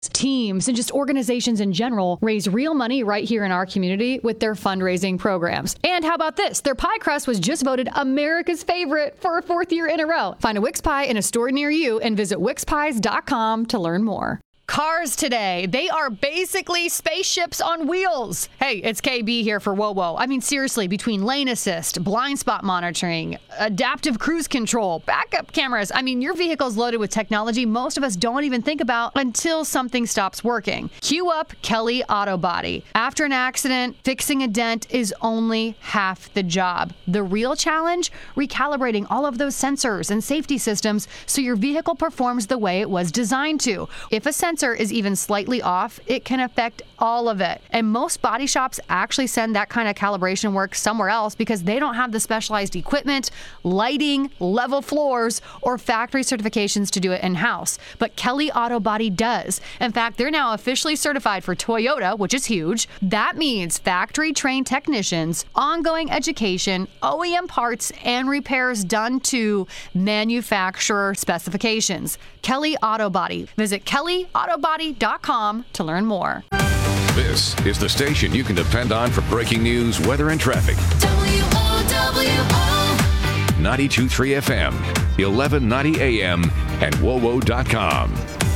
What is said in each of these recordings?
Teams and just organizations in general raise real money right here in our community with their fundraising programs. And how about this? Their pie crust was just voted America's favorite for a 4th year in a row. Find a Wix Pie in a store near you and visit wixpies.com to learn more. Cars today, they are basically spaceships on wheels. Hey, it's KB here for WOWO. I mean, seriously, between lane assist, blind spot monitoring, adaptive cruise control, backup cameras. I mean, your vehicle's loaded with technology most of us don't even think about until something stops working. Cue up Kelly Auto Body. After an accident, fixing a dent is only half the job. The real challenge? Recalibrating all of those sensors and safety systems so your vehicle performs the way it was designed to. If a sensor is even slightly off, it can affect all of it. And most body shops actually send that kind of calibration work somewhere else because they don't have the specialized equipment, lighting, level floors, or factory certifications to do it in-house. But Kelly Auto Body does. In fact, they're now officially certified for Toyota, which is huge. That means factory-trained technicians, ongoing education, OEM parts, and repairs done to manufacturer specifications. Kelly Auto Body. Visit kellyautobody.com to learn more. This is the station you can depend on for breaking news, weather, and traffic. WOWO 92.3 FM, 1190 AM, and WOWO.com.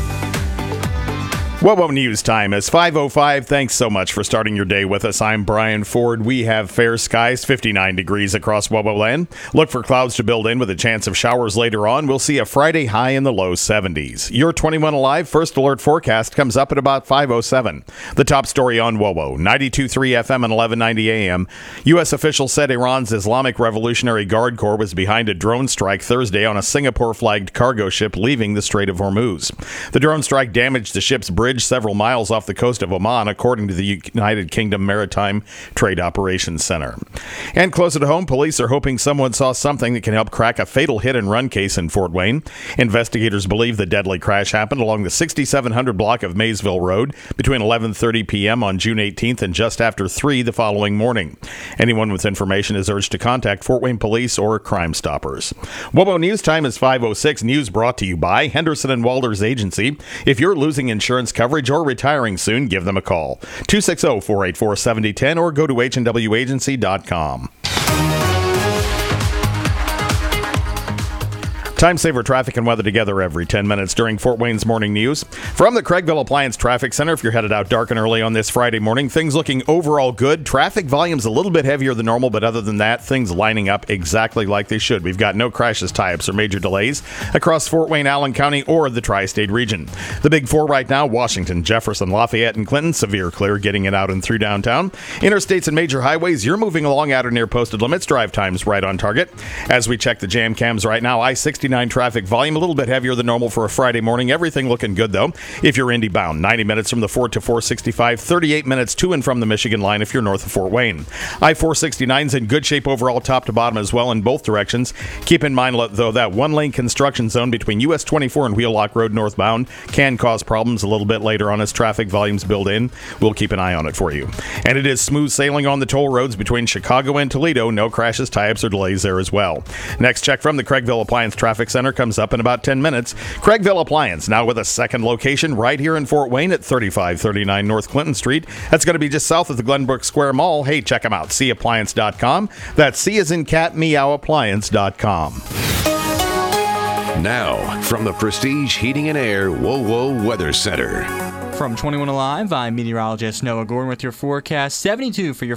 WOWO News Time is 5:05. Thanks so much for starting your day with us. I'm Brian Ford. We have fair skies, 59 degrees across WOWO land. Look for clouds to build in with a chance of showers later on. We'll see a Friday high in the low 70s. Your 21 Alive First Alert forecast comes up at about 5:07. The top story on WOWO, 92.3 FM and 1190 AM. U.S. officials said Iran's Islamic Revolutionary Guard Corps was behind a drone strike Thursday on a Singapore-flagged cargo ship leaving the Strait of Hormuz. The drone strike damaged the ship's bridge several miles off the coast of Oman, according to the United Kingdom Maritime Trade Operations Center. And closer to home, police are hoping someone saw something that can help crack a fatal hit-and-run case in Fort Wayne. Investigators believe the deadly crash happened along the 6700 block of Maysville Road between 11:30 p.m. on June 18th and just after 3 the following morning. Anyone with information is urged to contact Fort Wayne Police or Crime Stoppers. WOWO News Time is 5:06. News brought to you by Henderson and Walters Agency. If you're losing insurance coverage or retiring soon, give them a call. 260-484-7010 or go to hnwagency.com. Time saver traffic and weather together every 10 minutes during Fort Wayne's morning news. From the Craigville Appliance Traffic Center, if you're headed out dark and early on this Friday morning, things looking overall good. Traffic volume's a little bit heavier than normal, but other than that, things lining up exactly like they should. We've got no crashes, tie-ups, or major delays across Fort Wayne, Allen County, or the tri-state region. The big four right now, Washington, Jefferson, Lafayette, and Clinton, severe clear getting it out and through downtown. Interstates and major highways, you're moving along at or near posted limits. Drive times right on target. As we check the jam cams right now, I-69 traffic volume a little bit heavier than normal for a Friday morning. Everything looking good, though. If you're Indy bound, 90 minutes from the Fort to 465, 38 minutes to and from the Michigan line if you're north of Fort Wayne. I-469's in good shape overall, top to bottom as well in both directions. Keep in mind, though, that one-lane construction zone between US 24 and Wheelock Road northbound can cause problems a little bit later on as traffic volumes build in. We'll keep an eye on it for you. And it is smooth sailing on the toll roads between Chicago and Toledo. No crashes, tie-ups, or delays there as well. Next check from the Craigville Appliance Traffic Center comes up in about 10 minutes. Craigville Appliance, now with a second location right here in Fort Wayne at 3539 North Clinton Street. That's going to be just south of the Glenbrook Square Mall. Hey, check them out, cappliance.com. That's C as in cat, meow, appliance.com. Now, from the Prestige Heating and Air WOWO Weather Center. From 21 Alive, I'm meteorologist Noah Gordon with your forecast. 72 for your